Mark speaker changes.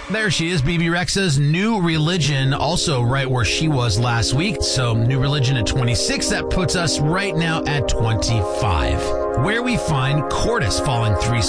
Speaker 1: There she is, Bebe Rexha's New Religion, also right where she was last week. So New Religion at 26, that puts us right now at 25. Where we find Cordis falling 3